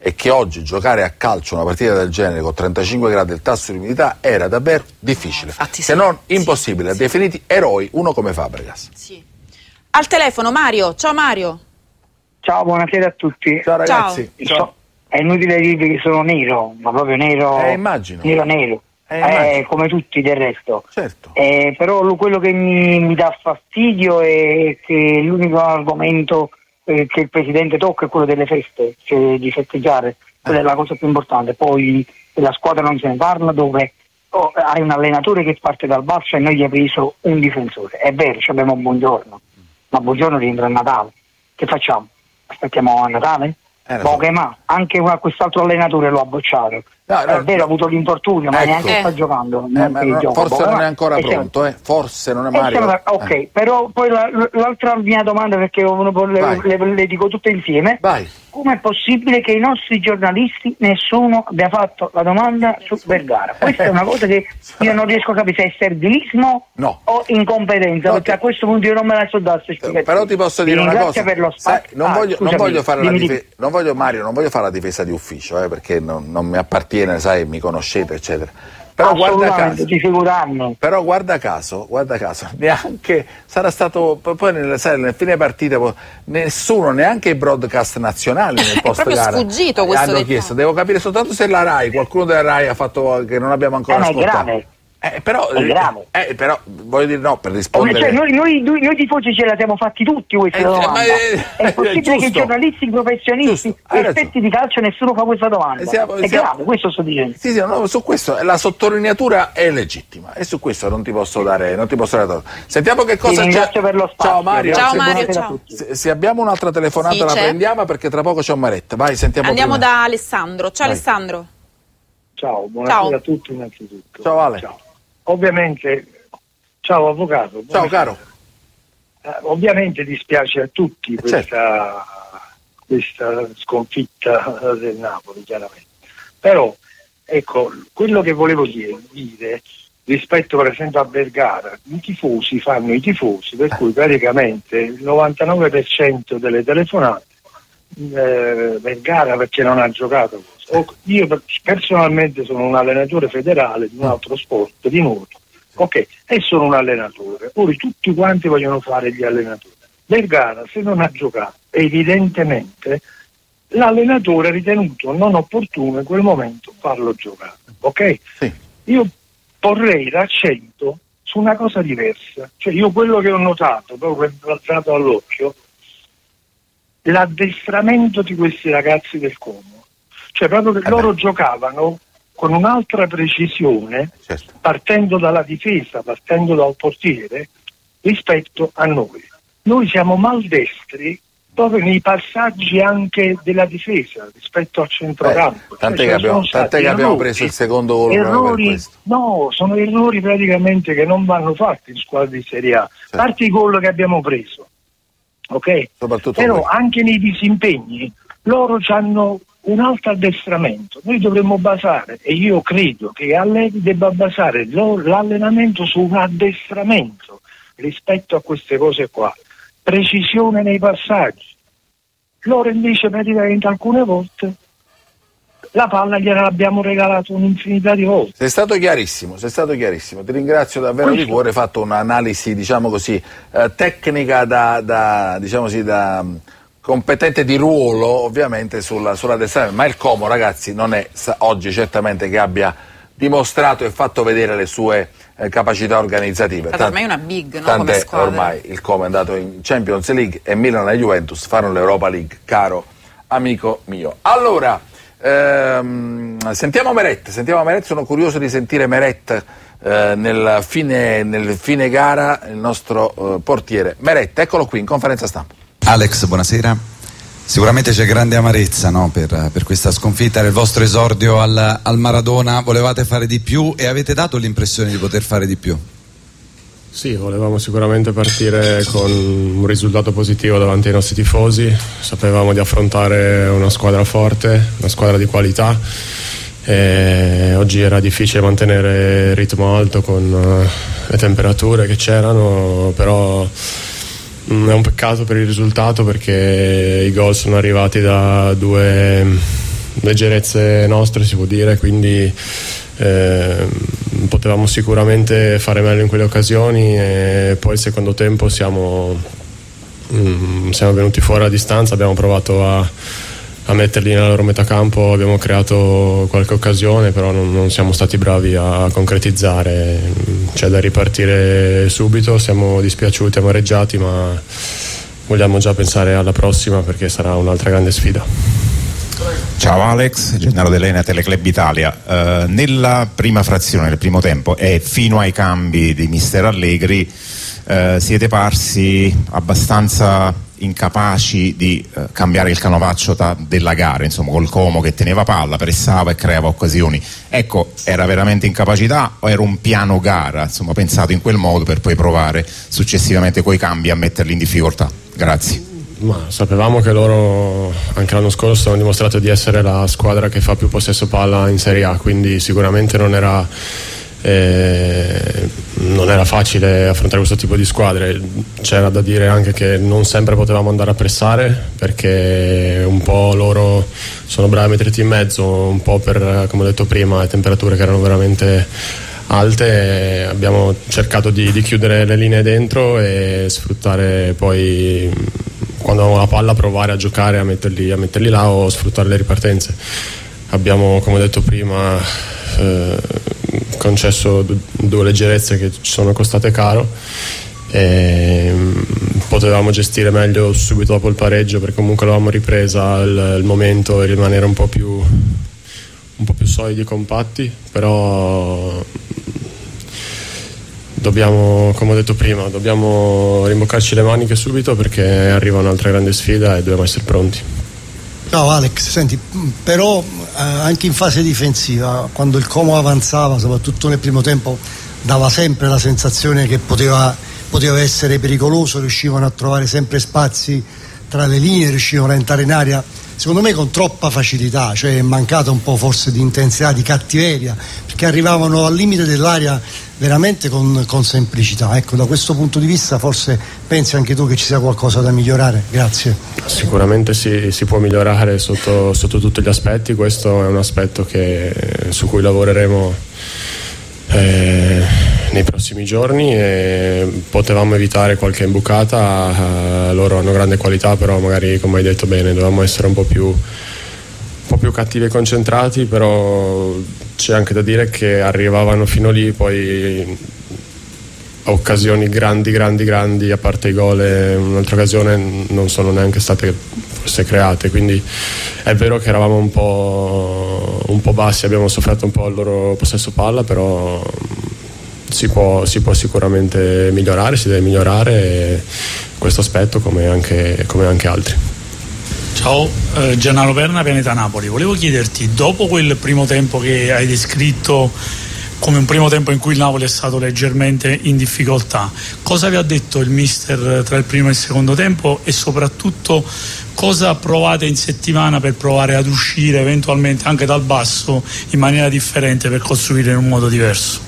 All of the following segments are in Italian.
e che oggi giocare a calcio una partita del genere con 35 gradi il tasso di umidità era davvero difficile, se non impossibile. Ha definiti eroi uno come Fabregas. Sì. Al telefono Mario, ciao Mario. Ciao, buonasera a tutti. Ciao ragazzi. Ciao. È inutile dirvi che sono nero, ma proprio nero. Immagino. Nero. Come tutti del resto. Certo. Però quello che mi dà fastidio è che l'unico argomento che il Presidente tocca è quello delle feste, cioè di festeggiare. Quella è la cosa più importante. Poi la squadra non se ne parla, dove hai un allenatore che parte dal basso e noi gli ha preso un difensore. È vero, abbiamo Buongiorno, ma Buongiorno rientra a Natale. Che facciamo? Aspettiamo a Natale? Ma anche quest'altro allenatore lo ha bocciato. È vero, ha avuto l'infortunio, ma neanche sta giocando. Forse non è ancora pronto, forse non è Mario. Ok, però poi l'altra mia domanda, perché le dico tutte insieme. Vai. Come è possibile che i nostri giornalisti, nessuno abbia fatto la domanda su Vergara? Questa è una cosa che io non riesco a capire se è servilismo o incompetenza, perché a questo punto io non me la so dare spiegazione. Però ti posso dire una cosa, per lo non voglio fare la difesa di ufficio, perché non mi appartiene, sai, mi conoscete eccetera. Però guarda caso, neanche sarà stato poi nel fine partita nessuno, neanche i broadcast nazionali nel post gara sfuggito questo hanno chiesto. Devo capire soltanto se la Rai, qualcuno della Rai ha fatto che non abbiamo ancora ascoltato. Però voglio dire, no, per rispondere. Cioè, noi tifosi ce la siamo fatti tutti questa domanda. È possibile che i giornalisti professionisti, esperti di calcio, nessuno fa questa domanda? È grave, questo sto dicendo. Sì, no, su questo la sottolineatura è legittima e su questo non ti posso dare Sentiamo che cosa c'è. Per lo spazio. Ciao Mario. Ciao Mario, ciao. Se abbiamo un'altra telefonata la prendiamo, perché tra poco c'è un Maretta. Vai, sentiamo. Andiamo da Alessandro. Ciao Alessandro. Ciao, buonasera a tutti innanzitutto. Ciao Ale. Ciao. Ovviamente, ciao avvocato. Ciao caro. Ovviamente dispiace a tutti questa sconfitta del Napoli, chiaramente. Però, ecco, quello che volevo dire rispetto per esempio a Vergara, i tifosi fanno i tifosi, per cui praticamente il 99% delle telefonate Vergara perché non ha giocato. Io personalmente sono un allenatore federale di un altro sport, di nuoto, ok, e sono un allenatore. Ora tutti quanti vogliono fare gli allenatori. Vergara, se non ha giocato, evidentemente l'allenatore ha ritenuto non opportuno in quel momento farlo giocare, ok? Sì. Io porrei l'accento su una cosa diversa, cioè io quello che ho notato, proprio balzato all'occhio, l'addestramento di questi ragazzi del Como, cioè proprio che loro giocavano con un'altra precisione, partendo dalla difesa, partendo dal portiere, rispetto a noi. Noi siamo maldestri proprio nei passaggi anche della difesa rispetto al centrocampo. Tant'è che abbiamo preso il secondo gol per questo. No, sono errori praticamente che non vanno fatti in squadre di Serie A. Certo. Parte i gol che abbiamo preso, ok? Però anche nei disimpegni loro hanno un altro addestramento. Noi dovremmo basare, e io credo che Allegri debba basare l'allenamento su un addestramento rispetto a queste cose qua, precisione nei passaggi. Loro invece praticamente alcune volte la palla gliel'abbiamo regalato un'infinità di volte. Sei stato chiarissimo, ti ringrazio davvero di cuore. Hai fatto un'analisi, diciamo così, tecnica da competente di ruolo, ovviamente sulla destra, ma il Como, ragazzi, non è oggi certamente che abbia dimostrato e fatto vedere le sue capacità organizzative. Ormai una big, no? Tant'è, come squadra. ormai il Como è andato in Champions League e Milan e Juventus fanno l'Europa League, caro amico mio. Allora, sentiamo Meret, sono curioso di sentire Meret nel fine gara, il nostro portiere. Meret, eccolo qui in conferenza stampa. Alex, buonasera. Sicuramente c'è grande amarezza, no, per questa sconfitta, nel vostro esordio al Maradona. Volevate fare di più e avete dato l'impressione di poter fare di più? Sì, volevamo sicuramente partire con un risultato positivo davanti ai nostri tifosi. Sapevamo di affrontare una squadra forte, una squadra di qualità, e oggi era difficile mantenere il ritmo alto con le temperature che c'erano, però è un peccato per il risultato, perché i gol sono arrivati da due leggerezze nostre, si può dire, quindi potevamo sicuramente fare meglio in quelle occasioni, e poi il secondo tempo siamo venuti fuori a distanza, abbiamo provato a metterli nella loro metà campo, abbiamo creato qualche occasione, però non siamo stati bravi a concretizzare. C'è da ripartire subito, siamo dispiaciuti, amareggiati, ma vogliamo già pensare alla prossima, perché sarà un'altra grande sfida. Ciao Alex, Gennaro Dell'Enea, Teleclub Italia. Nella prima frazione, nel primo tempo e fino ai cambi di mister Allegri, siete parsi abbastanza incapaci di cambiare il canovaccio della gara, insomma, col Como che teneva palla, pressava e creava occasioni. Ecco, era veramente incapacità o era un piano gara, insomma, pensato in quel modo per poi provare successivamente coi cambi a metterli in difficoltà? Grazie. Ma sapevamo che loro anche l'anno scorso hanno dimostrato di essere la squadra che fa più possesso palla in Serie A, quindi sicuramente non era facile affrontare questo tipo di squadre. C'era da dire anche che non sempre potevamo andare a pressare, perché un po' loro sono bravi a metterti in mezzo, un po' per, come ho detto prima, le temperature che erano veramente alte. Abbiamo cercato di chiudere le linee dentro e sfruttare poi, quando avevamo la palla, provare a giocare, a metterli là o sfruttare le ripartenze. Abbiamo, come ho detto prima, concesso due leggerezze che ci sono costate caro, e potevamo gestire meglio subito dopo il pareggio, perché comunque l'avevamo ripresa il momento, e rimanere un po' più solidi, compatti. Però dobbiamo, come ho detto prima, dobbiamo rimboccarci le maniche subito, perché arriva un'altra grande sfida e dobbiamo essere pronti. Ciao Alex, senti, però anche in fase difensiva, quando il Como avanzava, soprattutto nel primo tempo, dava sempre la sensazione che poteva essere pericoloso, riuscivano a trovare sempre spazi tra le linee, riuscivano a entrare in area, secondo me con troppa facilità, cioè è mancata un po' forse di intensità, di cattiveria, perché arrivavano al limite dell'area veramente con semplicità. Ecco, da questo punto di vista forse pensi anche tu che ci sia qualcosa da migliorare? Grazie. Sicuramente si può migliorare sotto tutti gli aspetti. Questo è un aspetto su cui lavoreremo nei prossimi giorni, e potevamo evitare qualche imbucata. Loro hanno grande qualità, però magari, come hai detto bene, dovevamo essere un po' più cattivi e concentrati. Però c'è anche da dire che arrivavano fino lì, poi occasioni grandi, a parte i gol, un'altra occasione non sono neanche state forse create, quindi è vero che eravamo un po' bassi, abbiamo sofferto un po' il loro possesso palla, però si può sicuramente migliorare, si deve migliorare questo aspetto come anche altri. Ciao, Gennaro Perna, Pianeta Napoli. Volevo chiederti, dopo quel primo tempo che hai descritto come un primo tempo in cui il Napoli è stato leggermente in difficoltà, cosa vi ha detto il mister tra il primo e il secondo tempo, e soprattutto cosa provate in settimana per provare ad uscire eventualmente anche dal basso in maniera differente, per costruire in un modo diverso?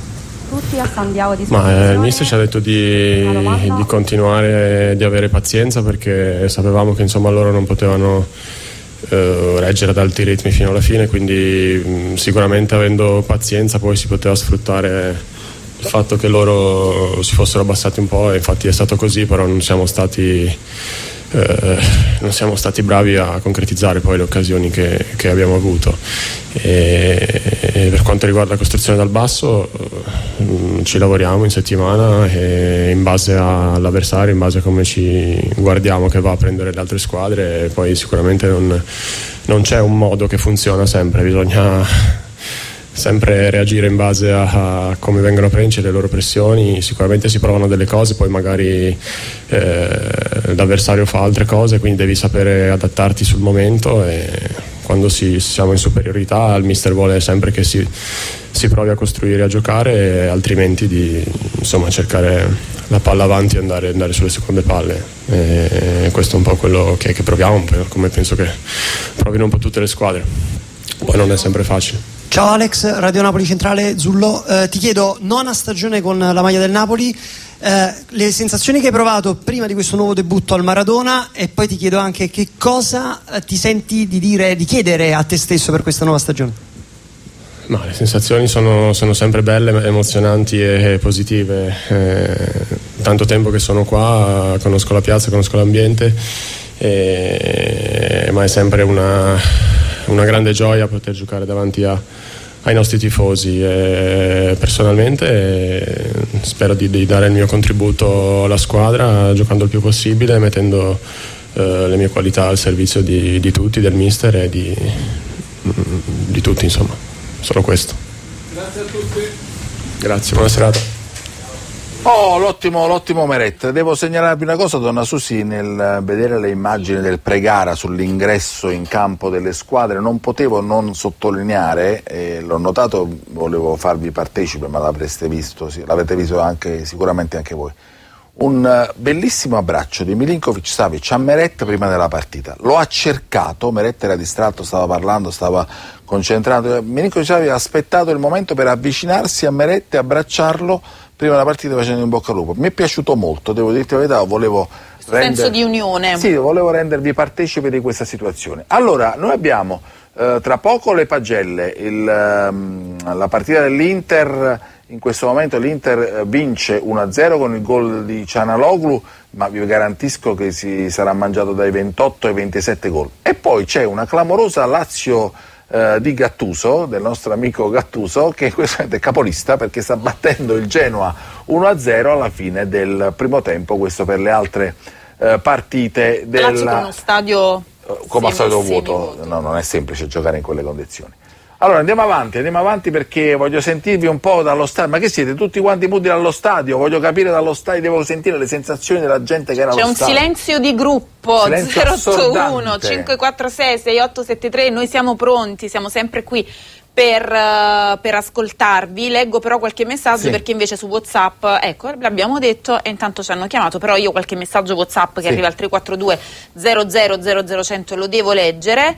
Il mister ci ha detto di continuare, di avere pazienza, perché sapevamo che insomma loro non potevano reggere ad alti ritmi fino alla fine, quindi sicuramente avendo pazienza poi si poteva sfruttare il fatto che loro si fossero abbassati un po', e infatti è stato così. Però non siamo stati bravi a concretizzare poi le occasioni che abbiamo avuto. E per quanto riguarda la costruzione dal basso, ci lavoriamo in settimana, e in base all'avversario, in base a come ci guardiamo che va a prendere le altre squadre. E poi sicuramente non c'è un modo che funziona sempre, bisogna sempre reagire in base a come vengono prese le loro pressioni. Sicuramente si provano delle cose, poi magari l'avversario fa altre cose, quindi devi sapere adattarti sul momento, e quando siamo in superiorità il mister vuole sempre che si provi a costruire, a giocare, altrimenti di cercare la palla avanti e andare sulle seconde palle. E questo è un po' quello che proviamo, come penso che provino un po' tutte le squadre. Poi non è sempre facile. Ciao Alex, Radio Napoli Centrale, Zullo. Ti chiedo, nona stagione con la maglia del Napoli, le sensazioni che hai provato prima di questo nuovo debutto al Maradona, e poi ti chiedo anche che cosa ti senti di chiedere a te stesso per questa nuova stagione. Ma le sensazioni sono sempre belle, emozionanti e positive. Tanto tempo che sono qua, conosco la piazza, conosco l'ambiente, ma è sempre una grande gioia poter giocare davanti ai nostri tifosi. Personalmente spero di dare il mio contributo alla squadra, giocando il più possibile, mettendo le mie qualità al servizio di tutti, del mister e di tutti, insomma. Solo questo. Grazie a tutti. Grazie, buona serata. L'ottimo Meret. Devo segnalarvi una cosa, donna Susi, nel vedere le immagini del pre-gara sull'ingresso in campo delle squadre non potevo non sottolineare, l'ho notato, volevo farvi partecipe, ma l'avreste visto, l'avete visto sicuramente anche voi, un bellissimo abbraccio di Milinković-Savić a Meret prima della partita. Lo ha cercato, Meret era distratto, stava parlando, stava concentrato. Milinković-Savić ha aspettato il momento per avvicinarsi a Meret e abbracciarlo prima della partita, facendo in bocca al lupo. Mi è piaciuto molto, devo dirti la verità, senso di unione. Sì, volevo rendervi partecipe di questa situazione. Allora, noi abbiamo tra poco le pagelle, la partita dell'Inter. In questo momento l'Inter vince 1-0 con il gol di Çalhanoğlu, ma vi garantisco che si sarà mangiato dai 28 ai 27 gol. E poi c'è una clamorosa Lazio di Gattuso, del nostro amico Gattuso, che in questo momento è capolista perché sta battendo il Genoa 1-0 alla fine del primo tempo. Questo per le altre partite della Lazio con uno stadio come al solito vuoto. No, non è semplice giocare in quelle condizioni. Allora andiamo avanti perché voglio sentirvi un po' dallo stadio. Ma che siete tutti quanti muti dallo stadio? Voglio capire dallo stadio, devo sentire le sensazioni della gente che era allo stadio. C'è un silenzio di gruppo, silenzio 081 546 6873, noi siamo pronti, siamo sempre qui per ascoltarvi. Leggo però qualche messaggio, perché invece su WhatsApp, ecco, l'abbiamo detto e intanto ci hanno chiamato, però io qualche messaggio WhatsApp che arriva al 342 00000100 lo devo leggere.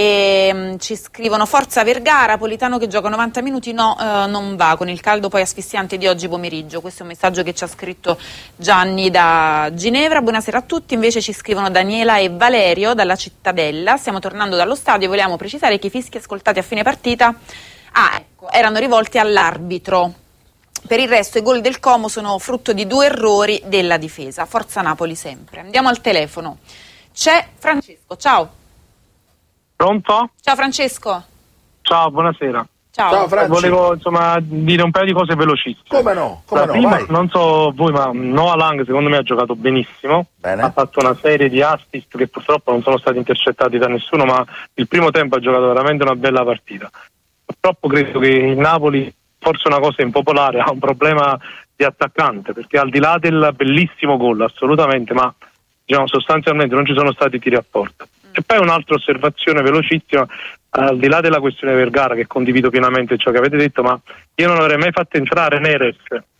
E ci scrivono: Forza Vergara, Politano che gioca 90 minuti, no, non va, con il caldo poi asfissiante di oggi pomeriggio. Questo è un messaggio che ci ha scritto Gianni da Ginevra. Buonasera a tutti. Invece ci scrivono Daniela e Valerio dalla Cittadella: stiamo tornando dallo stadio, vogliamo precisare che i fischi ascoltati a fine partita erano rivolti all'arbitro. Per il resto i gol del Como sono frutto di 2 errori della difesa. Forza Napoli sempre. Andiamo al telefono, c'è Francesco. Ciao. Pronto? Ciao Francesco. Ciao, buonasera. Ciao Francesco. Volevo dire un paio di cose velocissime. Come no? Prima, vai. Non so voi, ma Noah Lang secondo me ha giocato benissimo. Bene. Ha fatto una serie di assist che purtroppo non sono stati intercettati da nessuno, ma il primo tempo ha giocato veramente una bella partita. Purtroppo credo che il Napoli, forse una cosa impopolare, ha un problema di attaccante, perché al di là del bellissimo gol, assolutamente, ma diciamo sostanzialmente non ci sono stati tiri a porta. E poi un'altra osservazione velocissima, al di là della questione Vergara, che condivido pienamente ciò che avete detto, ma io non avrei mai fatto entrare Neres,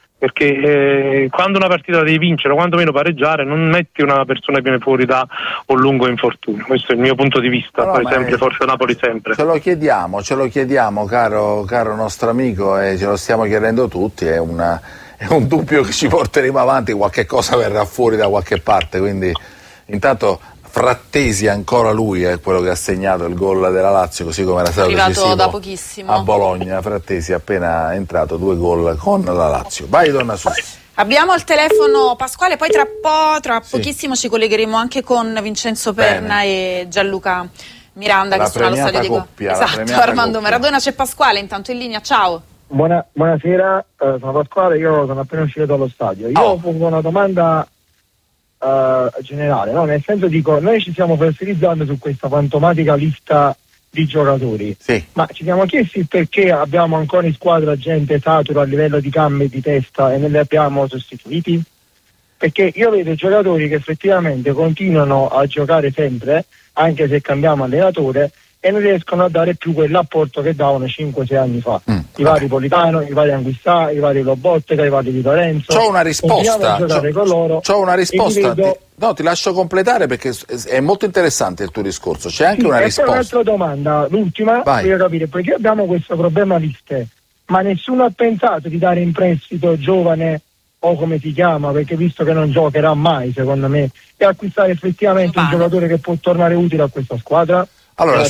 perché quando una partita la devi vincere o quantomeno pareggiare, non metti una persona che viene fuori da un lungo infortunio. Questo è il mio punto di vista. Poi sempre Forza Napoli sempre. Ce lo chiediamo caro nostro amico, e ce lo stiamo chiedendo tutti, è un dubbio che ci porteremo avanti, qualche cosa verrà fuori da qualche parte, quindi intanto Frattesi, ancora lui è quello che ha segnato il gol della Lazio, così come era stato arrivato da pochissimo a Bologna. Frattesi appena entrato, 2 gol con la Lazio. Vai donna Susi. Abbiamo al telefono Pasquale, poi tra pochissimo ci collegheremo anche con Vincenzo Perna e Gianluca Miranda, che sono allo stadio di coppia. Esatto, Armando Maradona. C'è Pasquale intanto in linea, ciao. Buonasera, sono Pasquale, io sono appena uscito dallo stadio. Io pongo una domanda generale, no? Nel senso, dico, noi ci stiamo fertilizzando su questa fantomatica lista di giocatori, ma ci siamo chiesti perché abbiamo ancora in squadra gente satura a livello di gambe e di testa e non li abbiamo sostituiti? Perché io vedo giocatori che effettivamente continuano a giocare sempre, anche se cambiamo allenatore, e non riescono a dare più quell'apporto che davano 5-6 anni fa. I vari Politano, i vari Anguissà, i vari Lobotka, i vari Di Lorenzo. C'ho una risposta. C'ho una risposta. Vedo... Ti lascio completare perché è molto interessante il tuo discorso. C'è anche una risposta. E poi un'altra domanda, l'ultima, voglio capire, perché abbiamo questo problema liste, ma nessuno ha pensato di dare in prestito giovane o come si chiama, perché visto che non giocherà mai secondo me, e acquistare effettivamente un giocatore che può tornare utile a questa squadra? Allora,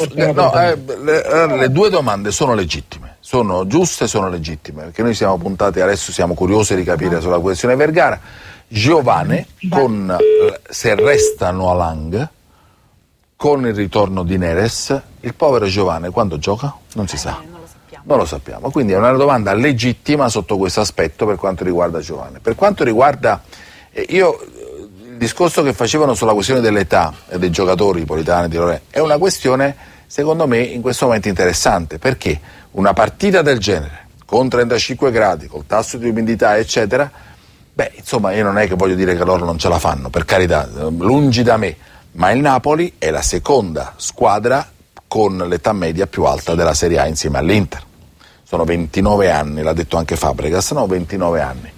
le due domande sono legittime, sono giuste, sono legittime, perché noi siamo puntati, adesso siamo curiosi di capire sulla questione Vergara. Giovane, se resta Noalang, con il ritorno di Neres, il povero Giovane quando gioca? Non si sa. Non lo sappiamo, quindi è una domanda legittima sotto questo aspetto per quanto riguarda Giovane. Per quanto riguarda il discorso che facevano sulla questione dell'età e dei giocatori Politano di Lorenzo è una questione secondo me in questo momento interessante, perché una partita del genere con 35 gradi, col tasso di umidità eccetera, insomma io non è che voglio dire che loro non ce la fanno, per carità, lungi da me, ma il Napoli è la seconda squadra con l'età media più alta della Serie A insieme all'Inter. Sono 29 anni, l'ha detto anche Fabregas, 29 anni.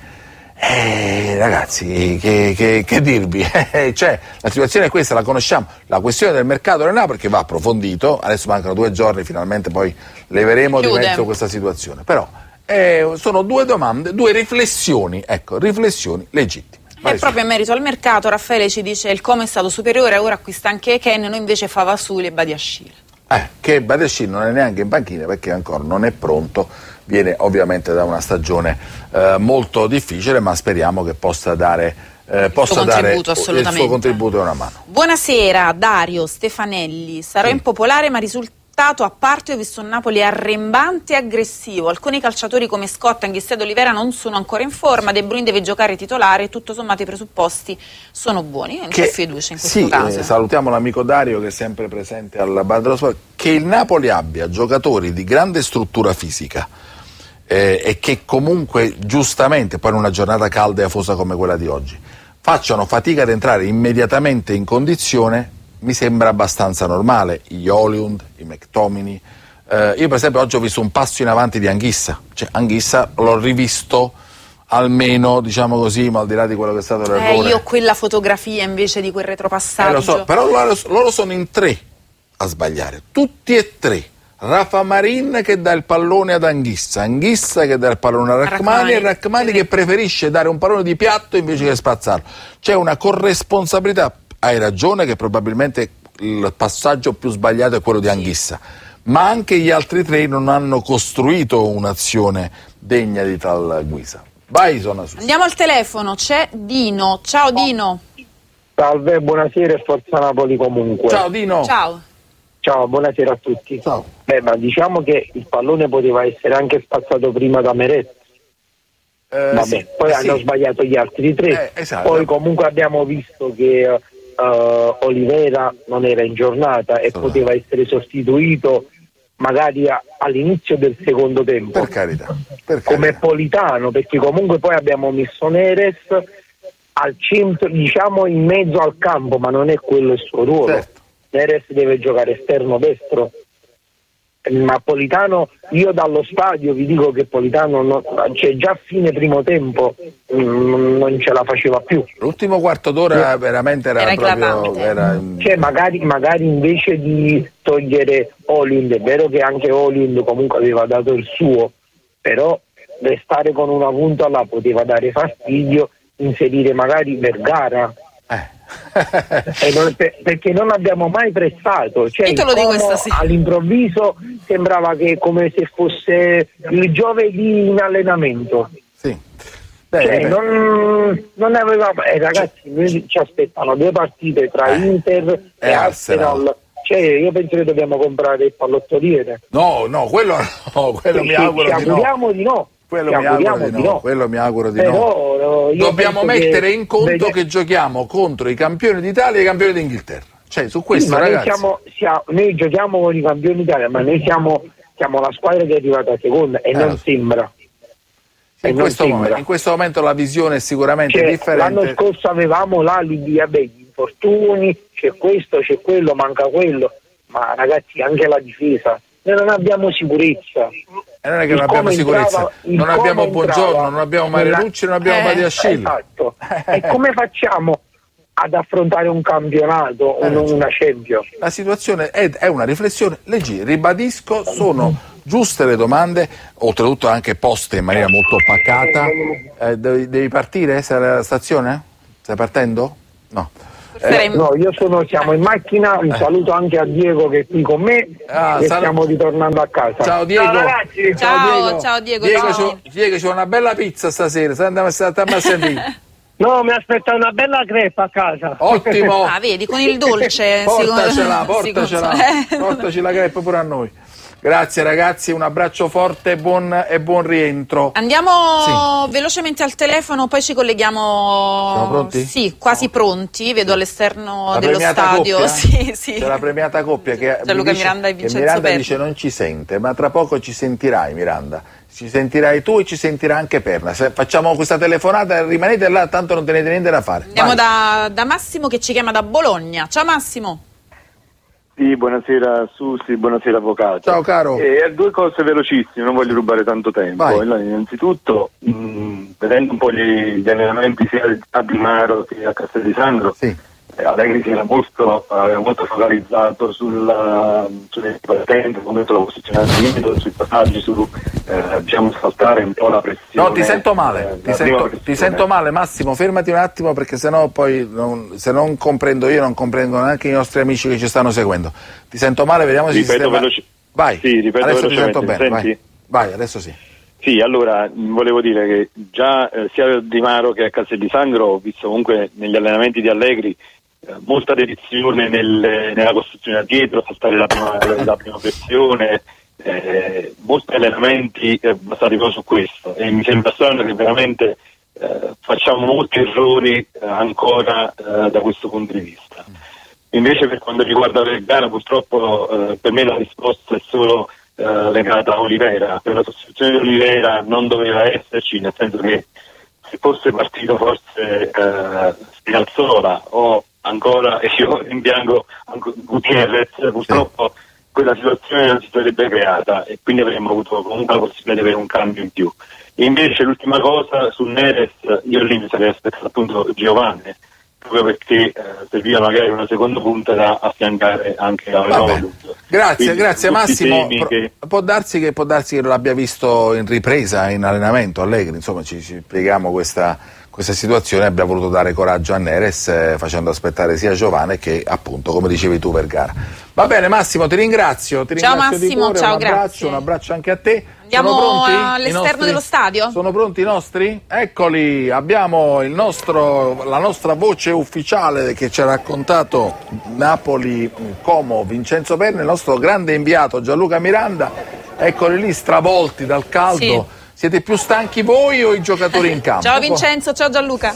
Ragazzi, che dirvi? Cioè, la situazione è questa, la conosciamo. La questione del mercato del Napoli che va approfondito, adesso mancano 2 giorni, finalmente poi leveremo di mezzo questa situazione. Però sono 2 domande, 2 riflessioni legittime. E proprio in merito al mercato, Raffaele ci dice il Como è stato superiore, ora acquista anche Ken, noi invece Favasuli e Badiashile. Che Badiashile non è neanche in panchina perché ancora non è pronto, viene ovviamente da una stagione molto difficile, ma speriamo che possa dare il suo contributo e una mano. Buonasera, Dario Stefanelli, sarò impopolare ma risultato a parte ho visto un Napoli arrembante e aggressivo, alcuni calciatori come Scotta, Anghissè ed Olivera non sono ancora in forma, De Bruyne deve giocare titolare, tutto sommato i presupposti sono buoni, non c'è fiducia in questo caso. Salutiamo l'amico Dario che è sempre presente alla Bar dello Sport. Che il Napoli abbia giocatori di grande struttura fisica e che comunque giustamente poi in una giornata calda e afosa come quella di oggi facciano fatica ad entrare immediatamente in condizione mi sembra abbastanza normale. I Joliund, i McTominay, io per esempio oggi ho visto un passo in avanti di Anghissa, cioè Anghissa l'ho rivisto almeno, diciamo così, ma al di là di quello che è stato l'errore. Io quella fotografia invece di quel retropassaggio. Lo so, però loro sono in 3 a sbagliare, tutti e 3. Rafa Marin che dà il pallone ad Anghissa, Anghissa che dà il pallone a Rachmani e Rachmani che preferisce dare un pallone di piatto invece che spazzarlo. C'è una corresponsabilità. Hai ragione che probabilmente il passaggio più sbagliato è quello di Anghissa, ma anche gli altri 3 non hanno costruito un'azione degna di tal guisa. Vai, andiamo al telefono, c'è Dino. Ciao Dino. Salve, buonasera e forza Napoli comunque. Ciao Dino. Ciao, buonasera a tutti. Ciao. Ma diciamo che il pallone poteva essere anche spazzato prima da Meret. Poi hanno sbagliato gli altri 3. Esatto. Poi comunque abbiamo visto che Olivera non era in giornata e poteva essere sostituito magari all'inizio del secondo tempo, per carità. Come Politano, perché comunque poi abbiamo messo Neres al centro, diciamo in mezzo al campo, ma non è quello il suo ruolo. Certo. Neres deve giocare esterno destro, ma Politano, io dallo stadio vi dico che Politano già a fine primo tempo non ce la faceva più. L'ultimo quarto d'ora veramente era cioè magari invece di togliere Olind, è vero che anche Olind comunque aveva dato il suo, però restare con una punta là poteva dare fastidio, inserire magari Vergara. Perché non abbiamo mai pressato, cioè all'improvviso sembrava che come se fosse il giovedì in allenamento. Non avevamo ragazzi, noi ci aspettano 2 partite tra Inter e Arsenal. Cioè, io penso che dobbiamo comprare il pallottoliere. No, quello mi auguro di no. Quello mi auguro di no. Dobbiamo mettere in conto che giochiamo contro i campioni d'Italia e i campioni d'Inghilterra. Cioè, su questo, ragazzi. Noi giochiamo con i campioni d'Italia, ma noi siamo la squadra che è arrivata seconda e non sembra. In questo momento la visione è sicuramente differente. L'anno scorso avevamo l'alibi, gli infortuni, c'è questo, c'è quello, manca quello. Ma ragazzi, anche la difesa. Noi non abbiamo sicurezza. E non è che non abbiamo sicurezza, non abbiamo Buongiorno, non abbiamo Marelucci, non abbiamo Badiashile. Esatto. E come facciamo ad affrontare un campionato o non una Champions? La situazione è una riflessione leggera, ribadisco, sono giuste le domande, oltretutto anche poste in maniera molto pacata. Devi partire? Sei alla stazione? Stai partendo? No. No, siamo in macchina, un saluto anche a Diego che è qui con me e stiamo ritornando a casa. Ciao Diego. Ciao ragazzi. Ciao Diego. Diego, c'è una bella pizza stasera, stiamo a sentire. No, mi aspetta una bella crepa a casa. Ottimo. Vedi, con il dolce. Portaci la crepa pure a noi. Grazie ragazzi, un abbraccio forte e buon rientro. Andiamo velocemente al telefono, poi ci colleghiamo. Siamo pronti? Sì, quasi pronti, vedo all'esterno dello stadio. Coppia? Sì. C'è la premiata coppia che Gianluca Miranda e Vincenzo Miranda Perna. dice non ci sente, ma tra poco ci sentirai Miranda. Ci sentirai tu e ci sentirà anche Perna. Se facciamo questa telefonata, rimanete là, tanto non tenete niente da fare. Andiamo da Massimo che ci chiama da Bologna. Ciao Massimo. Sì, buonasera Susi, buonasera avvocato. Ciao caro. Due cose velocissime, non voglio rubare tanto tempo. Allora, innanzitutto, vedendo un po' gli allenamenti sia a Di Maro che a Castel di Sangro, Allegri si era molto focalizzato sulle partenti, come sulla posizionamento, sui passaggi, diciamo saltare un po' la pressione. No, ti sento male, ti sento male Massimo, fermati un attimo perché sennò poi se non comprendo io non comprendono neanche i nostri amici che ci stanno seguendo. Ti sento male, vediamo se Vai, ripeto adesso ti sento velocemente, bene, vai, adesso sì. Sì, allora volevo dire che già sia a Di Maro che a Castel di Sangro ho visto comunque negli allenamenti di Allegri molta dedizione nella costruzione da dietro, saltare la prima pressione, molti allenamenti basati proprio su questo, e mi sembra strano che veramente facciamo molti errori ancora da questo punto di vista. Invece per quanto riguarda Vergara, purtroppo per me la risposta è solo legata a Olivera. Per la sostituzione di Olivera non doveva esserci, nel senso che se fosse partito forse Spinazzola o ancora io in bianco Gutierrez, purtroppo quella situazione non si sarebbe creata e quindi avremmo avuto comunque la possibilità di avere un cambio in più. E invece l'ultima cosa su Neres, io lì mi sarei aspettato appunto Giovanni, proprio perché serviva magari una seconda punta da affiancare anche a Rodolfo. Grazie Massimo. Può darsi che l'abbia visto in ripresa, in allenamento Allegri, insomma ci spieghiamo questa situazione. Abbiamo voluto dare coraggio a Neres facendo aspettare sia Giovanni che appunto, come dicevi tu, Vergara. Va bene Massimo, ti ringrazio. Ciao Massimo, ciao, grazie. Un abbraccio anche a te. Andiamo all'esterno dello stadio? Sono pronti i nostri? Eccoli, abbiamo la nostra voce ufficiale che ci ha raccontato Napoli-Como, Vincenzo Perna, il nostro grande inviato Gianluca Miranda. Eccoli lì stravolti dal caldo. Sì. Siete più stanchi voi o i giocatori in campo? Ciao Vincenzo, ciao Gianluca.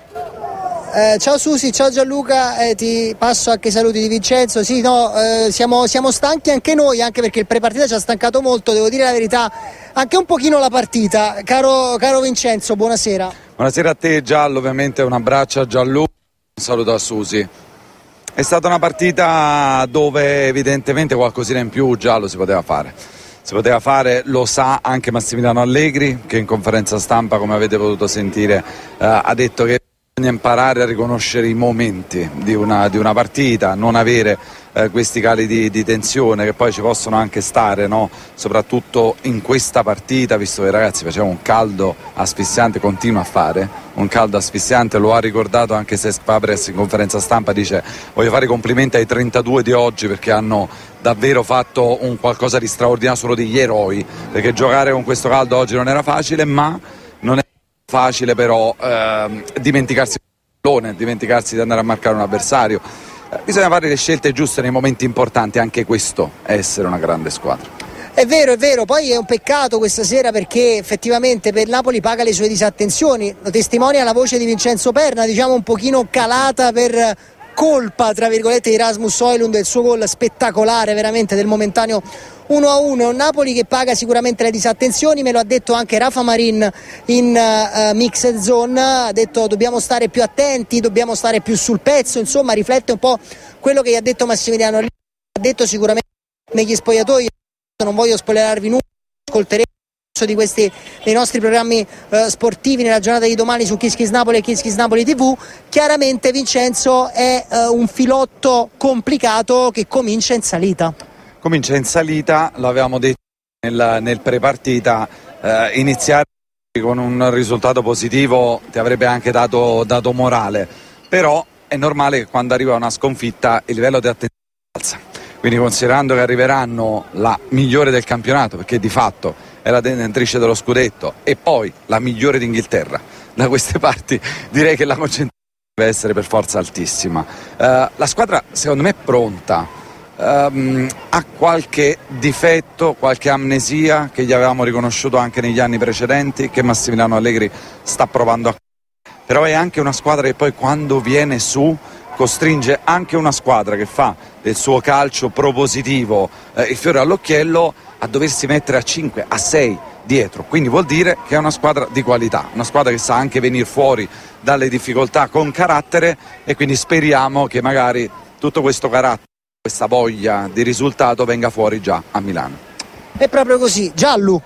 Ciao Susi, ciao Gianluca, ti passo anche i saluti di Vincenzo. Sì, siamo stanchi anche noi, anche perché il prepartita ci ha stancato molto, devo dire la verità, anche un pochino la partita. Caro Vincenzo, buonasera. Buonasera a te Giallo, ovviamente un abbraccio a Gianluca, un saluto a Susi. È stata una partita dove evidentemente qualcosina in più Giallo si poteva fare, lo sa anche Massimiliano Allegri, che in conferenza stampa, come avete potuto sentire, ha detto che bisogna imparare a riconoscere i momenti di una partita, non avere questi cali di tensione che poi ci possono anche stare, no? Soprattutto in questa partita, visto che ragazzi facevamo un caldo asfissiante, continua a fare un caldo asfissiante, lo ha ricordato anche Cesc Fabregas in conferenza stampa, dice voglio fare i complimenti ai 32 di oggi perché hanno davvero fatto un qualcosa di straordinario, solo degli eroi, perché giocare con questo caldo oggi non era facile, ma non è facile però dimenticarsi di andare a marcare un avversario. Bisogna fare le scelte giuste nei momenti importanti, anche questo è essere una grande squadra. È vero, poi è un peccato questa sera perché effettivamente per Napoli paga le sue disattenzioni, lo testimonia la voce di Vincenzo Perna, diciamo un pochino calata per colpa tra virgolette di Rasmus Højlund e il suo gol spettacolare veramente del momentaneo 1-1. È un Napoli che paga sicuramente le disattenzioni, me lo ha detto anche Rafa Marin in Mixed Zone, ha detto dobbiamo stare più attenti, dobbiamo stare più sul pezzo, insomma riflette un po' quello che gli ha detto Massimiliano, ha detto sicuramente negli spogliatoi. Non voglio spoilerarvi nulla, ascolteremo dei nostri programmi sportivi nella giornata di domani su Kiss Kiss Napoli e Kiss Kiss Napoli TV. Chiaramente Vincenzo è un filotto complicato che comincia in salita, l'avevamo detto nel prepartita, iniziare con un risultato positivo ti avrebbe anche dato morale, però è normale che quando arriva una sconfitta il livello di attenzione alza, quindi considerando che arriveranno la migliore del campionato, perché di fatto è la detentrice dello scudetto, e poi la migliore d'Inghilterra, da queste parti direi che la concentrazione deve essere per forza altissima. La squadra secondo me è pronta. Ha qualche difetto, qualche amnesia che gli avevamo riconosciuto anche negli anni precedenti, che Massimiliano Allegri sta provando però è anche una squadra che poi quando viene su costringe anche una squadra che fa del suo calcio propositivo il fiore all'occhiello a doversi mettere a 5, a 6 dietro, quindi vuol dire che è una squadra di qualità, una squadra che sa anche venire fuori dalle difficoltà con carattere, e quindi speriamo che magari tutto questo carattere, questa voglia di risultato venga fuori già a Milano. È proprio così. Giallo.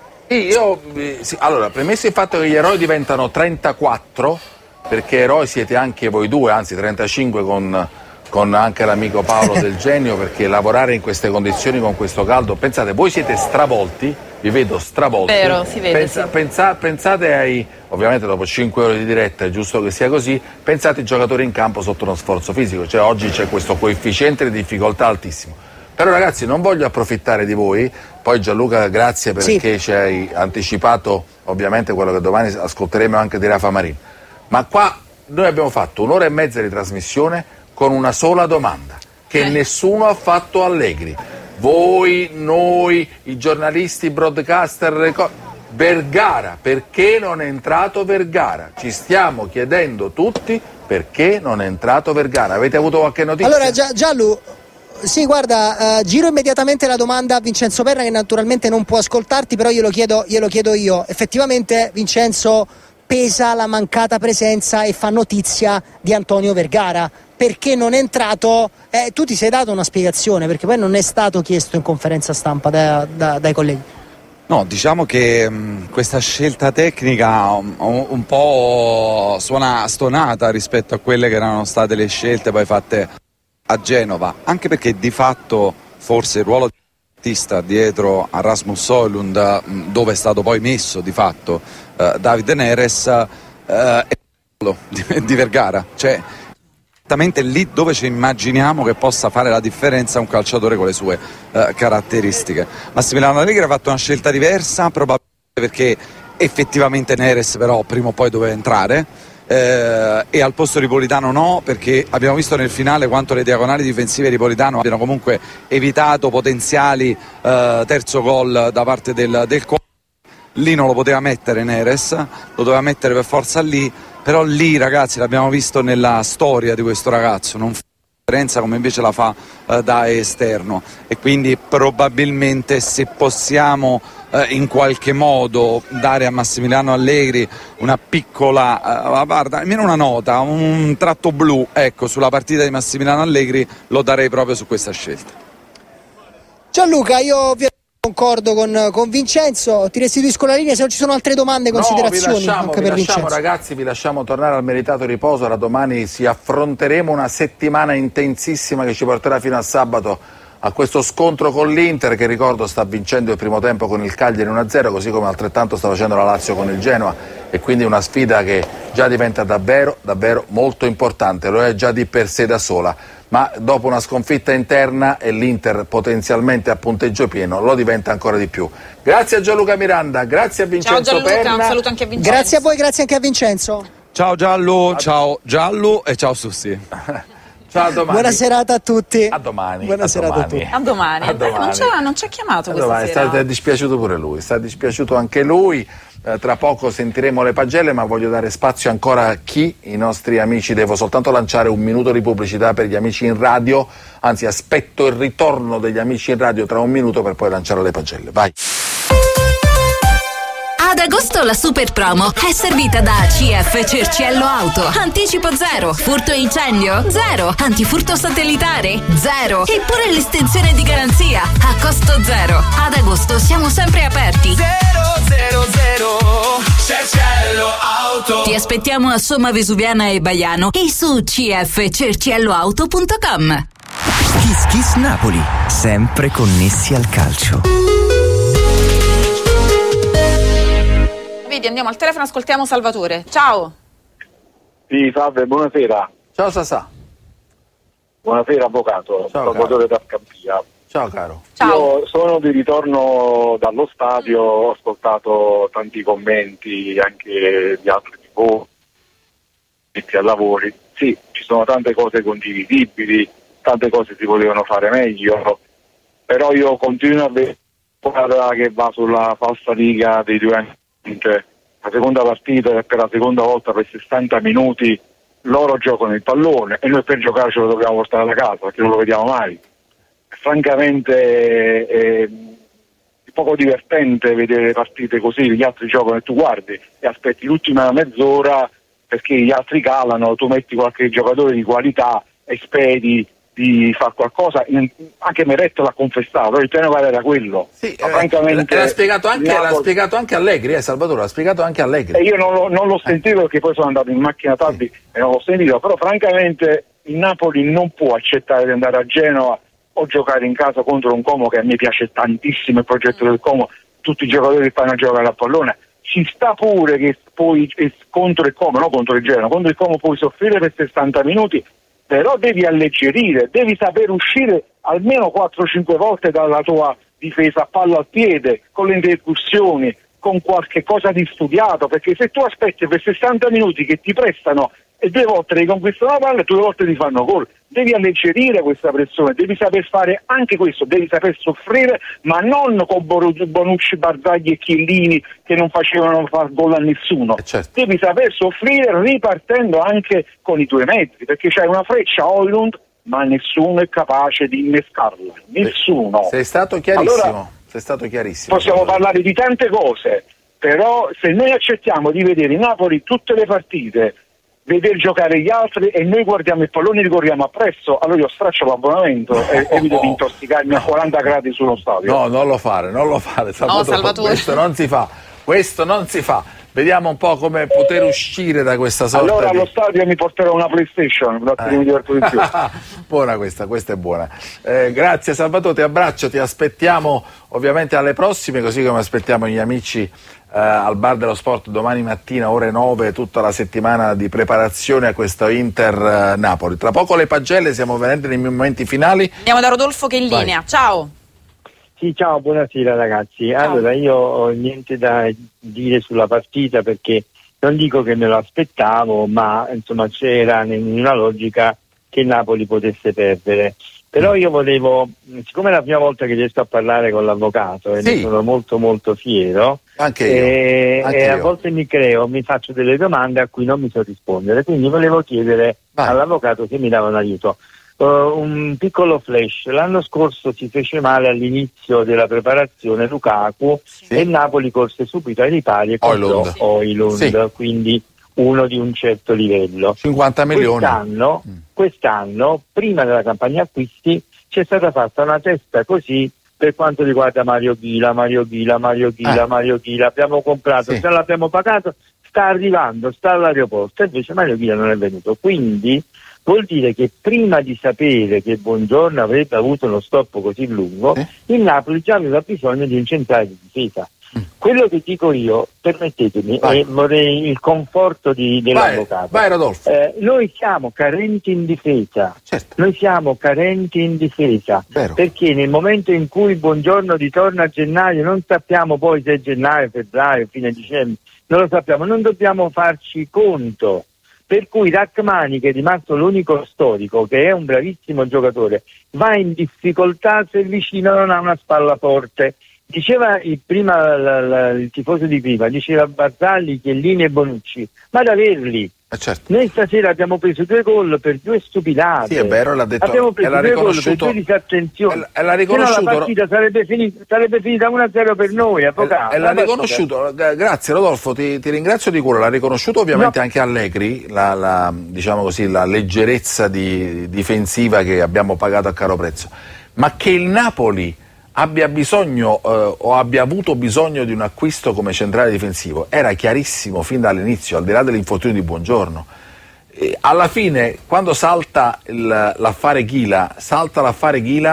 Allora, premesso il fatto che gli eroi diventano 34, perché eroi siete anche voi due, anzi 35 con anche l'amico Paolo Del Genio, perché lavorare in queste condizioni con questo caldo, pensate, voi siete stravolti, vi vedo stravolti. Vero, si vede. Pensate ai, ovviamente dopo 5 ore di diretta è giusto che sia così, pensate ai giocatori in campo sotto uno sforzo fisico, cioè oggi c'è questo coefficiente di difficoltà altissimo. Però ragazzi, non voglio approfittare di voi, poi Gianluca grazie perché ci hai anticipato ovviamente quello che domani ascolteremo anche di Rafa Marin, ma qua noi abbiamo fatto 1 ora e mezza di trasmissione con una sola domanda che nessuno ha fatto Allegri. Voi, noi, i giornalisti, i broadcaster, Vergara, perché non è entrato Vergara? Ci stiamo chiedendo tutti perché non è entrato Vergara. Avete avuto qualche notizia? Allora Giallo, sì, guarda, giro immediatamente la domanda a Vincenzo Perna, che naturalmente non può ascoltarti, però glielo chiedo io. Effettivamente Vincenzo, pesa la mancata presenza e fa notizia di Antonio Vergara. Perché non è entrato? Tu ti sei dato una spiegazione, perché poi non è stato chiesto in conferenza stampa dai colleghi. No, diciamo che questa scelta tecnica un po' suona stonata rispetto a quelle che erano state le scelte poi fatte a Genova, anche perché di fatto forse il ruolo di artista dietro a Rasmus Højlund, dove è stato poi messo di fatto David Neres, è di Vergara, cioè esattamente lì dove ci immaginiamo che possa fare la differenza un calciatore con le sue caratteristiche. Massimiliano Allegri ha fatto una scelta diversa, probabilmente perché effettivamente Neres però prima o poi doveva entrare, e al posto di Politano no, perché abbiamo visto nel finale quanto le diagonali difensive di Politano abbiano comunque evitato potenziali terzo gol da parte del lì non lo poteva mettere Neres, lo doveva mettere per forza lì, però lì ragazzi l'abbiamo visto nella storia di questo ragazzo, non fa differenza come invece la fa da esterno, e quindi probabilmente se possiamo in qualche modo dare a Massimiliano Allegri una piccola guarda, almeno una nota, un tratto blu, ecco, sulla partita di Massimiliano Allegri, lo darei proprio su questa scelta. Gianluca, io concordo con Vincenzo, ti restituisco la linea se non ci sono altre domande e considerazioni. Vi lasciamo ragazzi, vi lasciamo tornare al meritato riposo. Da domani affronteremo una settimana intensissima che ci porterà fino a sabato a questo scontro con l'Inter, che ricordo sta vincendo il primo tempo con il Cagliari 1-0, così come altrettanto sta facendo la Lazio con il Genoa, e quindi una sfida che già diventa davvero molto importante, lo è già di per sé da sola, ma dopo una sconfitta interna e l'Inter potenzialmente a punteggio pieno lo diventa ancora di più. Grazie a Gianluca Miranda, grazie a Vincenzo Ciao Gianluca, Perna. un saluto anche a Vincenzo. Grazie a voi, grazie anche a Vincenzo. Ciao Giallo, ciao Giallo e ciao Sussi. Ciao, a domani. Buona serata a tutti. A domani. Buona serata a tutti. A domani. Non ci ha chiamato questa sera. È dispiaciuto pure lui, sta dispiaciuto anche lui. Tra poco sentiremo le pagelle, ma voglio dare spazio ancora a chi? I nostri amici. Devo soltanto lanciare un minuto di pubblicità per gli amici in radio, anzi aspetto il ritorno degli amici in radio tra un minuto per poi lanciare le pagelle. Vai. Ad agosto la super promo è servita da CF Cerciello Auto. Anticipo 0, furto e incendio 0, antifurto satellitare 0, eppure l'estensione di garanzia a costo 0. Ad agosto siamo sempre aperti. 000 Cerciello Auto. Ti aspettiamo a Somma Vesuviana e Baiano e su cfcercielloauto.com. Kiss Kiss Napoli, sempre connessi al calcio. Davide, andiamo al telefono, ascoltiamo Salvatore. Ciao. Sì, salve, buonasera. Ciao Sasà. Buonasera avvocato, Ciao, Salvatore da Scampia. Ciao caro. Ciao. Io sono di ritorno dallo stadio, ho ascoltato tanti commenti anche di altri tifosi a lavori. Sì, ci sono tante cose condivisibili, tante cose si potevano fare meglio, però io continuo a vedere squadra che va sulla falsa riga dei 2 anni. La seconda partita è per la seconda volta per 60 minuti loro giocano il pallone e noi per giocare ce lo dobbiamo portare da casa perché non lo vediamo mai. Francamente è poco divertente vedere partite così, gli altri giocano e tu guardi e aspetti l'ultima mezz'ora perché gli altri calano, tu metti qualche giocatore di qualità e speri di fare qualcosa. Anche Meret l'ha confessato, il piano era quello. Sì, francamente l'ha spiegato anche Allegri, Salvatore, l'ha spiegato anche Allegri. E io non l'ho sentito perché poi sono andato in macchina tardi e non l'ho sentito, però francamente il Napoli non può accettare di andare a Genova o giocare in casa contro un Como, che a me piace tantissimo il progetto del Como, tutti i giocatori che fanno giocare a pallone. Ci sta pure che poi contro il Como, no contro il Genoa, contro il Como puoi soffrire per 60 minuti, però devi alleggerire, devi saper uscire almeno 4-5 volte dalla tua difesa a palla al piede, con le intercussioni, con qualche cosa di studiato, perché se tu aspetti per 60 minuti che ti prestano e 2 volte ti conquistano la palla e 2 volte ti fanno gol, devi alleggerire questa pressione, devi saper fare anche questo, devi saper soffrire, ma non con Bonucci, Barzagli e Chiellini che non facevano far gol a nessuno. Certo. Devi saper soffrire ripartendo anche con i tuoi mezzi, perché c'hai una freccia Højlund, ma nessuno è capace di innescarla, nessuno. Sei stato chiarissimo. Allora, sei stato chiarissimo. possiamo parlare di tante cose, però se noi accettiamo di vedere in Napoli tutte le partite, vedere giocare gli altri e noi guardiamo il pallone e li corriamo appresso, allora io straccio l'abbonamento e evito di intossicarmi a 40 gradi sullo stadio. No, non lo fare Salvatore. Questo non si fa. Vediamo un po' come poter uscire da questa sorta allora allo stadio mi porterò una PlayStation, mi diverto di più. Buona questa è buona. Grazie Salvatore, ti abbraccio, ti aspettiamo ovviamente alle prossime, così come aspettiamo gli amici al Bar dello Sport domani mattina ore 9, tutta la settimana di preparazione a questo Inter Napoli. Tra poco le pagelle, siamo veramente nei momenti finali. Andiamo da Rodolfo che è in linea. Ciao. Sì, ciao, buonasera ragazzi. Ciao. Allora io ho niente da dire sulla partita perché non dico che me lo aspettavo, ma insomma c'era una logica che il Napoli potesse perdere. Però io volevo, siccome è la prima volta che riesco a parlare con l'avvocato e ne sono molto molto fiero, anche io. E a volte mi faccio delle domande a cui non mi so rispondere, quindi volevo chiedere all'avvocato se mi dava un aiuto. Un piccolo flash: l'anno scorso si fece male all'inizio della preparazione Lukaku e il Napoli corse subito ai ripari e comprò Højlund, quindi uno di un certo livello. 50 milioni. Quest'anno, prima della campagna acquisti, c'è stata fatta una testa così per quanto riguarda Mario Ghila. Abbiamo comprato, già l'abbiamo pagato, sta arrivando, sta all'aeroporto, invece Mario Ghila non è venuto. Quindi vuol dire che prima di sapere che Buongiorno avrebbe avuto uno stop così lungo, il Napoli già aveva bisogno di un centrale di difesa. Quello che dico io, permettetemi, e vorrei il conforto dell'avvocato. Vai Rodolfo. Noi siamo carenti in difesa. Perché nel momento in cui Buongiorno ritorna a gennaio, non sappiamo poi se è gennaio, febbraio, fine dicembre, non lo sappiamo, non dobbiamo farci conto. Per cui Rachmani, che è rimasto l'unico storico, che è un bravissimo giocatore, va in difficoltà se il vicino non ha una spalla forte. Diceva il tifoso di prima, diceva Barzagli, Chiellini e Bonucci, ma ad averli. Noi stasera abbiamo preso 2 gol per 2 stupidate. Sì, è vero, l'ha detto. Abbiamo preso 2 gol per 2 disattenzioni. L'ha riconosciuto. Se no la partita sarebbe finita 1-0 per noi, avvocato. L'ha riconosciuto. Grazie Rodolfo, ti ringrazio di cuore. L'ha riconosciuto ovviamente anche Allegri, diciamo così, la leggerezza difensiva che abbiamo pagato a caro prezzo. Ma che il Napoli abbia bisogno o abbia avuto bisogno di un acquisto come centrale difensivo era chiarissimo fin dall'inizio, al di là dell'infortunio di Buongiorno. Alla fine, quando salta l'affare Ghila,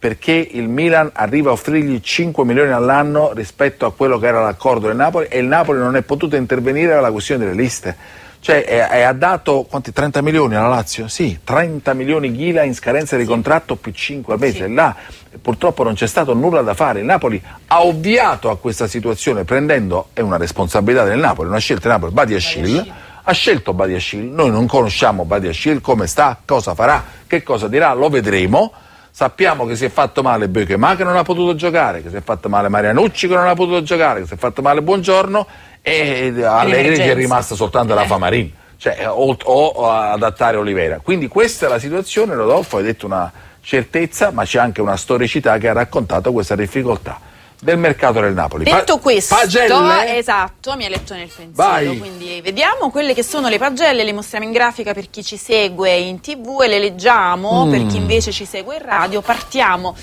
perché il Milan arriva a offrirgli 5 milioni all'anno rispetto a quello che era l'accordo del Napoli, e il Napoli non è potuto intervenire alla questione delle liste. Cioè ha dato quanti, 30 milioni alla Lazio? Sì, 30 milioni Ghila in scadenza di contratto più 5 al mese. Sì. Là purtroppo non c'è stato nulla da fare. Il Napoli ha ovviato a questa situazione prendendo, è una responsabilità del Napoli, una scelta del Napoli, Badiashile. Ha scelto Badiashile, noi non conosciamo Badiashile, come sta, cosa farà, che cosa dirà, lo vedremo. Sappiamo che si è fatto male Beuchema, che non ha potuto giocare, che si è fatto male Marianucci, che non ha potuto giocare, che si è fatto male Buongiorno, e Allegri che è rimasta soltanto la Famarin, cioè, o adattare Olivera. Quindi questa è la situazione. Rodolfo, hai detto una certezza, ma c'è anche una storicità che ha raccontato questa difficoltà del mercato del Napoli. Detto questo, pagelle? Esatto, mi ha letto nel pensiero. Vai. Quindi vediamo quelle che sono le pagelle, le mostriamo in grafica per chi ci segue in TV e le leggiamo per chi invece ci segue in radio. Partiamo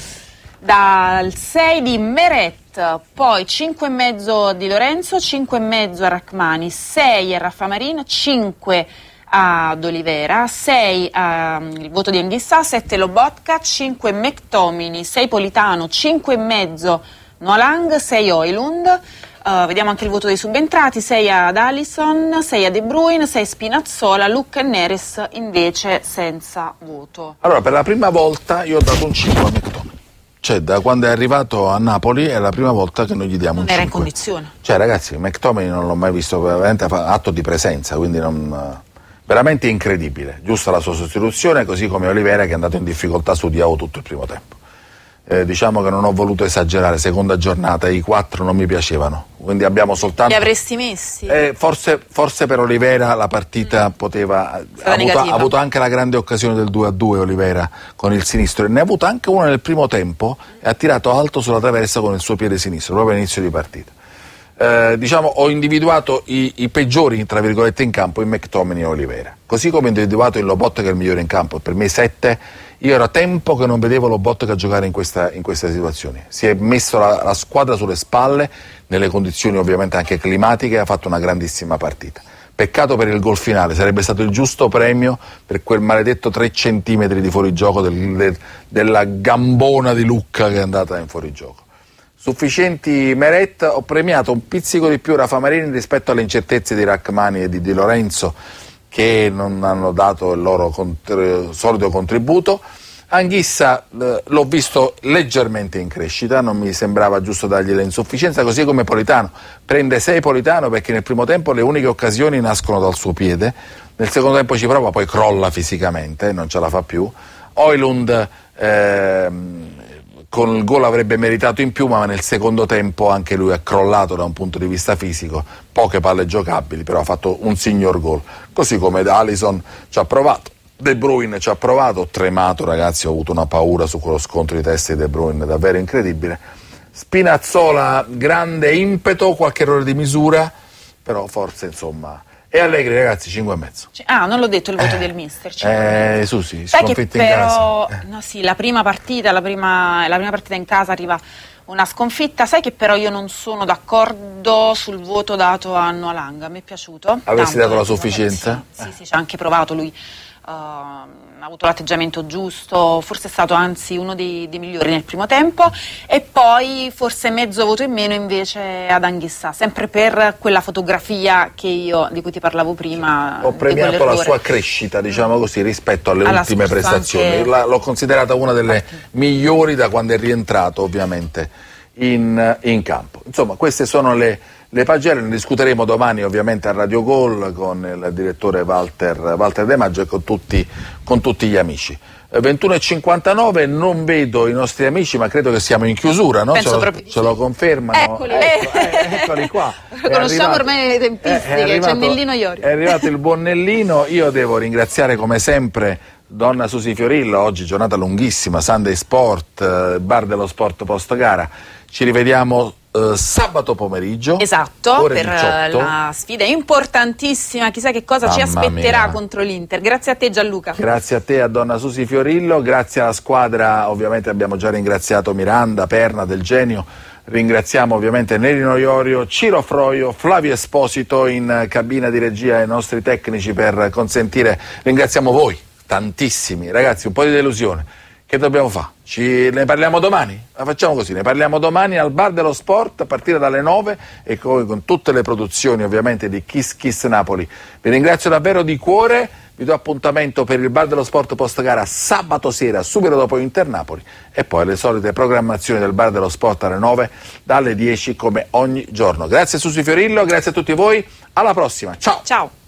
dal 6 di Meret, poi 5,5 di Lorenzo, 5,5 a Rachmani, 6 a Raffamarino, 5 ad Olivera, 6 il voto di Anghissà, 7 Lobotka, 5 McTominay, 6 Politano, 5,5 Noalang, 6 Højlund, vediamo anche il voto dei subentrati, 6 ad Alisson, 6 a De Bruyne, 6 Spinazzola, Lucca e Neres invece senza voto. Allora, per la prima volta io ho dato un 5 a McTominay. Cioè, da quando è arrivato a Napoli è la prima volta che noi gli diamo un 5. Non era in condizione. Cioè, ragazzi, McTominay non l'ho mai visto veramente atto di presenza, quindi veramente incredibile. Giusta la sua sostituzione, così come Olivera che è andato in difficoltà su Diao tutto il primo tempo. Diciamo che non ho voluto esagerare, seconda giornata, i 4 non mi piacevano, quindi abbiamo soltanto... Li avresti messi? Forse per Olivera la partita poteva... Ha avuto anche la grande occasione del 2-2 Olivera con il sinistro, e ne ha avuto anche una nel primo tempo e ha tirato alto sulla traversa con il suo piede sinistro, proprio all'inizio di partita. Diciamo, ho individuato i peggiori, tra virgolette, in campo in McTominay e Olivera, così come ho individuato il Lobotka che è il migliore in campo, per me 7. Io era tempo che non vedevo Lobotka giocare in questa situazione. Si è messo la squadra sulle spalle, nelle condizioni ovviamente anche climatiche, e ha fatto una grandissima partita. Peccato per il gol finale, sarebbe stato il giusto premio per quel maledetto 3 centimetri di fuorigioco della gambona di Lucca che è andata in fuorigioco. Sufficienti Meret, ho premiato un pizzico di più Rafamarini rispetto alle incertezze di Rachmani e di Lorenzo, che non hanno dato il loro solito contributo. Anghissa l'ho visto leggermente in crescita, non mi sembrava giusto dargli l'insufficienza, così come Politano. Prende 6 Politano perché nel primo tempo le uniche occasioni nascono dal suo piede, nel secondo tempo ci prova, poi crolla fisicamente, non ce la fa più. Højlund con il gol avrebbe meritato in più, ma nel secondo tempo anche lui ha crollato da un punto di vista fisico, poche palle giocabili, però ha fatto un signor gol, così come Alisson ci ha provato, De Bruyne ci ha provato, ho tremato ragazzi, ho avuto una paura su quello scontro di teste di De Bruyne, davvero incredibile. Spinazzola, grande impeto, qualche errore di misura, però forse insomma... E Allegri ragazzi 5,5. Non l'ho detto il voto del mister. Susi, sconfitta in casa. No, sì, la prima partita in casa arriva una sconfitta. Sai che però io non sono d'accordo sul voto dato a Noalang, mi è piaciuto. Avresti dato la sufficienza? Sì, ci ha anche provato lui. Ha avuto l'atteggiamento giusto, forse è stato anzi uno dei migliori nel primo tempo, e poi forse mezzo voto in meno invece ad Anghissà, sempre per quella fotografia di cui ti parlavo prima. Ho premiato la sua crescita, diciamo così, rispetto alle ultime prestazioni. L'ho considerata una delle migliori da quando è rientrato ovviamente in campo. Insomma, queste sono le pagelle, ne discuteremo domani ovviamente a Radio Gol con il direttore Walter De Maggio e con tutti gli amici. 21:59, non vedo i nostri amici, ma credo che siamo in chiusura, no? Ce lo confermano. Eccoli qua. Conosciamo ormai le tempistiche, c'è Nellino Iorio. È arrivato il buon Nellino, io devo ringraziare come sempre donna Susi Fiorillo, oggi giornata lunghissima, Sunday Sport, bar dello sport post gara. Ci rivediamo sabato pomeriggio. Esatto, per 18. la sfida importantissima, chissà che cosa ci aspetterà contro l'Inter. Grazie a te Gianluca. Grazie a te, a donna Susi Fiorillo, grazie alla squadra, ovviamente abbiamo già ringraziato Miranda, Perna, Del Genio, ringraziamo ovviamente Nellino Iorio, Ciro Froio, Flavio Esposito in cabina di regia, i nostri tecnici per consentire, ringraziamo voi, tantissimi, ragazzi, un po' di delusione. Che dobbiamo fare? Ne parliamo domani? La facciamo così, ne parliamo domani al Bar dello Sport a partire dalle 9 e con tutte le produzioni ovviamente di Kiss Kiss Napoli. Vi ringrazio davvero di cuore, vi do appuntamento per il Bar dello Sport post gara sabato sera, subito dopo Inter Napoli, e poi le solite programmazioni del Bar dello Sport alle 9 dalle 10 come ogni giorno. Grazie a Susi Fiorillo, grazie a tutti voi, alla prossima, ciao! Ciao!